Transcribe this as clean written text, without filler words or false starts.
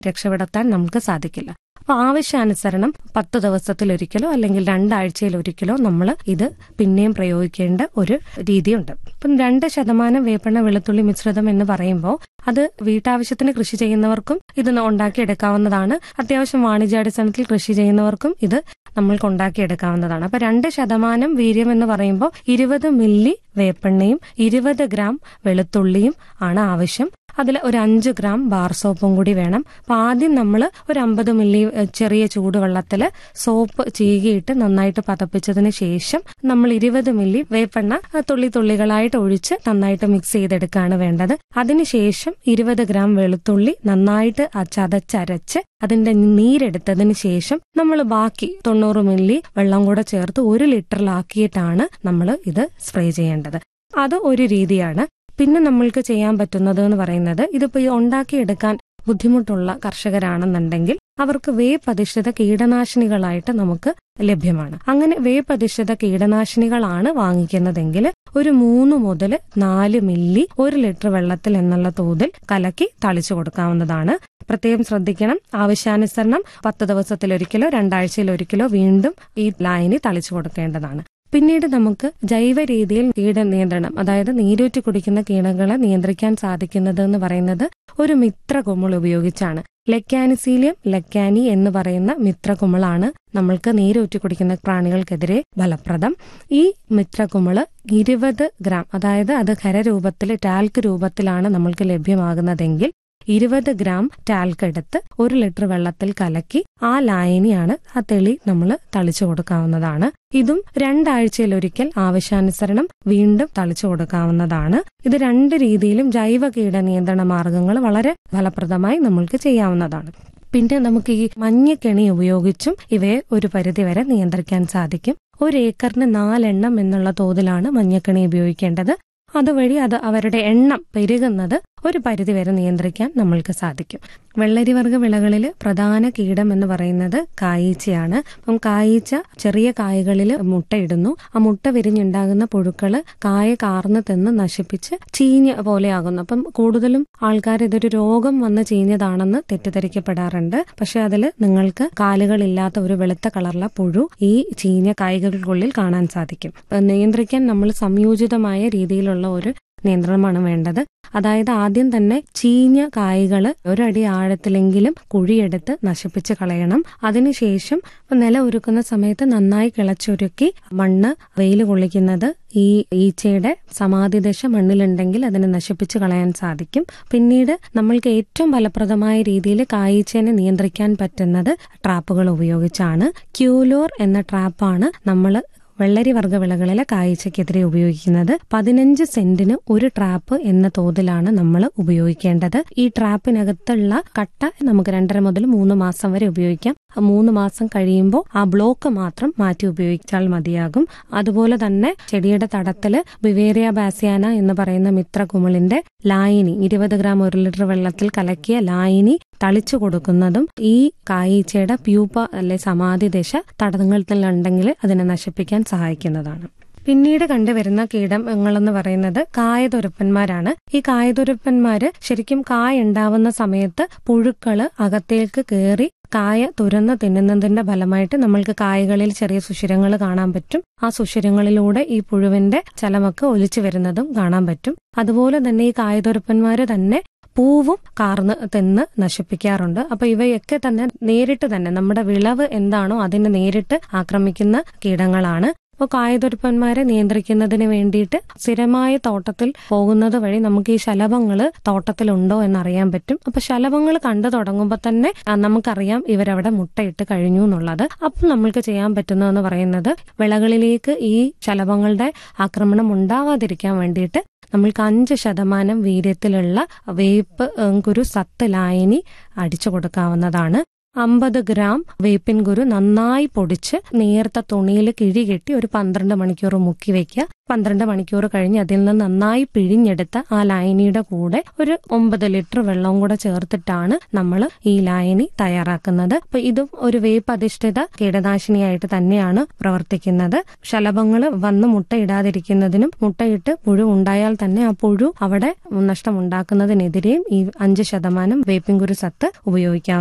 രക്ഷപ്പെടുത്താൻ നമുക്ക് സാധിക്കില്ല. അപ്പൊ ആവശ്യാനുസരണം 10 ദിവസത്തിലൊരിക്കലോ അല്ലെങ്കിൽ 2 ആഴ്ചയിലൊരിക്കലോ നമ്മൾ ഇത് പിന്നെയും പ്രയോഗിക്കേണ്ട ഒരു രീതിയുണ്ട്. ഇപ്പം 2% വേപ്പെണ്ണ വെളുത്തുള്ളി മിശ്രിതം എന്ന് പറയുമ്പോൾ അത് വീട്ടാവശ്യത്തിന് കൃഷി ചെയ്യുന്നവർക്കും ഇത് ഉണ്ടാക്കിയെടുക്കാവുന്നതാണ്. അത്യാവശ്യം വാണിജ്യാടിസ്ഥാനത്തിൽ കൃഷി ചെയ്യുന്നവർക്കും ഇത് നമ്മൾക്ക് ഉണ്ടാക്കിയെടുക്കാവുന്നതാണ്. അപ്പൊ 2% വീര്യം എന്ന് പറയുമ്പോൾ 20 മില്ലി വേപ്പെണ്ണയും 20 ഗ്രാം വെളുത്തുള്ളിയും ആണ് ആവശ്യം. അതിൽ ഒരു 5 ഗ്രാം ബാർ സോപ്പും കൂടി വേണം. അപ്പൊ ആദ്യം നമ്മൾ ഒരു 50 മില്ലി ചെറിയ ചൂടുവെള്ളത്തിൽ സോപ്പ് ചീകിയിട്ട് നന്നായിട്ട് പതപ്പിച്ചതിന് ശേഷം നമ്മൾ 20 മില്ലി വേപ്പെണ്ണ തുള്ളികളായിട്ട് ഒഴിച്ച് നന്നായിട്ട് മിക്സ് ചെയ്തെടുക്കുകയാണ് വേണ്ടത്. അതിനുശേഷം 20 ഗ്രാം വെളുത്തുള്ളി നന്നായിട്ട് ചതച്ചരച്ച് അതിന്റെ നീരെടുത്തതിന് ശേഷം നമ്മൾ ബാക്കി 90 മില്ലി വെള്ളം കൂടെ ചേർത്ത് 1 ലിറ്ററിലാക്കിയിട്ടാണ് നമ്മൾ ഇത് സ്പ്രേ ചെയ്യേണ്ടത്. അത് ഒരു രീതിയാണ്. പിന്നെ നമ്മൾക്ക് ചെയ്യാൻ പറ്റുന്നത് എന്ന് പറയുന്നത്, ഇതിപ്പോ ഈ ഉണ്ടാക്കിയെടുക്കാൻ ബുദ്ധിമുട്ടുള്ള കർഷകരാണെന്നുണ്ടെങ്കിൽ അവർക്ക് വേപ്പധിഷ്ഠിത കീടനാശിനികളായിട്ട് നമുക്ക് ലഭ്യമാണ്. അങ്ങനെ വേപ്പധിഷ്ഠിത കീടനാശിനികളാണ് വാങ്ങിക്കുന്നതെങ്കിൽ ഒരു 3 മുതൽ 4 മില്ലി 1 ലിറ്റർ വെള്ളത്തിൽ എന്നുള്ള തോതിൽ കലക്കി തളിച്ചു കൊടുക്കാവുന്നതാണ്. പ്രത്യേകം ശ്രദ്ധിക്കണം, ആവശ്യാനുസരണം 10 ദിവസത്തിലൊരിക്കലോ 2 ആഴ്ചയിലൊരിക്കലോ വീണ്ടും ഈ ലായനി തളിച്ചു കൊടുക്കേണ്ടതാണ്. പിന്നീട് നമുക്ക് ജൈവ രീതിയിൽ കീടനിയന്ത്രണം, അതായത് നീരൂറ്റി കുടിക്കുന്ന കീടങ്ങളെ നിയന്ത്രിക്കാൻ സാധിക്കുന്നത് എന്ന് പറയുന്നത് ഒരു മിത്രകുമിൾ ഉപയോഗിച്ചാണ്. ലെക്കാനിസീലിയം ലെക്കാനി എന്ന് പറയുന്ന മിത്രകുമിളാണ് നമ്മൾക്ക് നീരൂറ്റി കുടിക്കുന്ന പ്രാണികൾക്കെതിരെ ഫലപ്രദം. ഈ മിത്രകുമിള് 20 ഗ്രാം, അതായത് അത് ഖരരൂപത്തിൽ ടാൽക്ക് രൂപത്തിലാണ് നമ്മൾക്ക് ലഭ്യമാകുന്നതെങ്കിൽ 20 ഗ്രാം ടാൽക്ക് എടുത്ത് 1 ലിറ്റർ വെള്ളത്തിൽ കലക്കി ആ ലായനിയാണ് ആ തെളി നമ്മൾ തളിച്ചു കൊടുക്കാവുന്നതാണ്. ഇതും 2 ആഴ്ചയിലൊരിക്കൽ ആവശ്യാനുസരണം വീണ്ടും തളിച്ചു കൊടുക്കാവുന്നതാണ്. ഇത് 2 രീതിയിലും ജൈവ കീടനിയന്ത്രണ മാർഗങ്ങൾ വളരെ ഫലപ്രദമായി നമ്മൾക്ക് ചെയ്യാവുന്നതാണ്. പിന്നെ നമുക്ക് ഈ മഞ്ഞക്കെണി ഉപയോഗിച്ചും ഇവയെ ഒരു പരിധിവരെ നിയന്ത്രിക്കാൻ സാധിക്കും. 1 ഏക്കറിന് 4 എണ്ണം എന്നുള്ള തോതിലാണ് മഞ്ഞക്കെണി ഉപയോഗിക്കേണ്ടത്. അതുവഴി അത് അവരുടെ എണ്ണം പെരുകുന്നത് ഒരു പരിധിവരെ നിയന്ത്രിക്കാൻ നമ്മൾക്ക് സാധിക്കും. വെള്ളരിവർഗ വിളകളിൽ പ്രധാന കീടം എന്ന് പറയുന്നത് കായീച്ചയാണ്. അപ്പം കായീച്ച ചെറിയ കായകളിൽ മുട്ടയിടുന്നു. ആ മുട്ട വിരിഞ്ഞുണ്ടാകുന്ന പുഴുക്കള് കായ കാർന്ന് തിന്ന് നശിപ്പിച്ച് ചീഞ്ഞ പോലെയാകുന്നു. അപ്പം കൂടുതലും ആൾക്കാർ ഇതൊരു രോഗം വന്ന് ചീഞ്ഞതാണെന്ന് തെറ്റിദ്ധരിക്കപ്പെടാറുണ്ട്. പക്ഷെ അതിൽ നിങ്ങൾക്ക് കാലുകളില്ലാത്ത ഒരു വെളുത്ത കളറുള്ള പുഴു ഈ ചീഞ്ഞ കായ്കൾക്കുള്ളിൽ കാണാൻ സാധിക്കും. നിയന്ത്രിക്കാൻ നമ്മൾ സംയോജിതമായ രീതിയിലുള്ള ഒരു നിയന്ത്രണമാണ് വേണ്ടത്. അതായത് ആദ്യം തന്നെ ചീഞ്ഞ കായ്കള് 1 അടി ആഴത്തിലെങ്കിലും കുഴിയെടുത്ത് നശിപ്പിച്ച് കളയണം. അതിനുശേഷം നില ഒരുക്കുന്ന സമയത്ത് നന്നായി കിളച്ചൊരുക്കി മണ്ണ് വെയിൽ കൊള്ളിക്കുന്നത് ഈ ഈച്ചയുടെ സമാധിദശ മണ്ണിലുണ്ടെങ്കിൽ അതിനെ നശിപ്പിച്ച് കളയാൻ സാധിക്കും. പിന്നീട് നമ്മൾക്ക് ഏറ്റവും ഫലപ്രദമായ രീതിയിൽ കായീച്ചേനെ നിയന്ത്രിക്കാൻ പറ്റുന്നത് ട്രാപ്പുകൾ ഉപയോഗിച്ചാണ്. ക്യൂലോർ എന്ന ട്രാപ്പാണ് നമ്മൾ വെള്ളരിവർഗ വിളകളിലെ കായീച്ചയ്ക്കെതിരെ ഉപയോഗിക്കുന്നത്. 15 സെന്റിന് 1 ട്രാപ്പ് എന്ന തോതിലാണ് നമ്മൾ ഉപയോഗിക്കേണ്ടത്. ഈ ട്രാപ്പിനകത്തുള്ള കട്ട നമുക്ക് 2.5 മുതൽ 3 മാസം വരെ ഉപയോഗിക്കാം. 3 മാസം കഴിയുമ്പോൾ ആ ബ്ലോക്ക് മാത്രം മാറ്റി ഉപയോഗിച്ചാൽ മതിയാകും. അതുപോലെ തന്നെ ചെടിയുടെ തടത്തില് ബിവേറിയ ബാസിയാന എന്ന് പറയുന്ന മിത്രകുമിളിന്റെ ലായനി 20 ഗ്രാം 1 ലിറ്റർ വെള്ളത്തിൽ കലക്കിയ ലായനി തളിച്ചു കൊടുക്കുന്നതും ഈ കായീച്ചയുടെ പ്യൂപ്പ അല്ലെ സമാധിദശ തടങ്ങളിലുണ്ടെങ്കിൽ അതിനെ നശിപ്പിക്കാൻ സഹായിക്കുന്നതാണ്. പിന്നീട് കണ്ടുവരുന്ന കീടങ്ങളെന്ന് പറയുന്നത് കായതുരപ്പന്മാരാണ്. ഈ കായതുരപ്പന്മാര് ശരിക്കും കായ ഉണ്ടാവുന്ന സമയത്ത് പുഴുക്കള് അകത്തേക്ക് കയറി കായ തുരന്ന് തിന്നുന്നതിന്റെ ഫലമായിട്ട് നമ്മൾക്ക് കായകളിൽ ചെറിയ സുഷിരങ്ങൾ കാണാൻ പറ്റും. ആ സുഷിരങ്ങളിലൂടെ ഈ പുഴുവിന്റെ ചലമൊക്കെ ഒലിച്ചു വരുന്നതും കാണാൻ പറ്റും. അതുപോലെ തന്നെ ഈ കായതുരപ്പന്മാര് തന്നെ പൂവും കാർന്ന് തിന്ന് നശിപ്പിക്കാറുണ്ട്. അപ്പൊ ഇവയൊക്കെ തന്നെ നേരിട്ട് തന്നെ നമ്മുടെ വിളവ് എന്താണോ അതിനെ നേരിട്ട് ആക്രമിക്കുന്ന കീടങ്ങളാണ്. അപ്പോൾ കായതുരപ്പന്മാരെ നിയന്ത്രിക്കുന്നതിന് വേണ്ടിയിട്ട് സ്ഥിരമായ തോട്ടത്തിൽ പോകുന്നത് വഴി നമുക്ക് ഈ ശലഭങ്ങള് തോട്ടത്തിലുണ്ടോ എന്നറിയാൻ പറ്റും. അപ്പൊ ശലഭങ്ങൾ കണ്ടു തുടങ്ങുമ്പോൾ തന്നെ നമുക്കറിയാം ഇവരവിടെ മുട്ടയിട്ട് കഴിഞ്ഞു എന്നുള്ളത്. അപ്പം നമ്മൾക്ക് ചെയ്യാൻ പറ്റുന്നതെന്ന് പറയുന്നത് വിളകളിലേക്ക് ഈ ശലഭങ്ങളുടെ ആക്രമണം ഉണ്ടാവാതിരിക്കാൻ വേണ്ടിയിട്ട് നമ്മൾക്ക് 5% വീര്യത്തിലുള്ള വേപ്പ് കുരു സത്ത് ലായനി അടിച്ചു കൊടുക്കാവുന്നതാണ്. 50 ഗ്രാം വേപ്പിൻ കുരു നന്നായി പൊടിച്ച് നേർത്ത തുണിയിൽ കിഴികെട്ടി ഒരു 12 മണിക്കൂർ മുക്കി വെക്കുക. 12 മണിക്കൂർ കഴിഞ്ഞ് അതിൽ നിന്ന് നന്നായി പിഴിഞ്ഞെടുത്ത ആ ലായനിയുടെ കൂടെ ഒരു 9 ലിറ്റർ വെള്ളവും കൂടെ ചേർത്തിട്ടാണ് നമ്മൾ ഈ ലായനി തയ്യാറാക്കുന്നത്. അപ്പൊ ഇതും ഒരു വേപ്പ് അധിഷ്ഠിത കീടനാശിനിയായിട്ട് തന്നെയാണ് പ്രവർത്തിക്കുന്നത്. ശലഭങ്ങൾ വന്ന് മുട്ടയിടാതിരിക്കുന്നതിനും മുട്ടയിട്ട് പുഴു ഉണ്ടായാൽ തന്നെ ആ പുഴു അവിടെ നഷ്ടമുണ്ടാക്കുന്നതിനെതിരെയും ഈ 5% വേപ്പിൻ കുരു സത്ത് ഉപയോഗിക്കാം.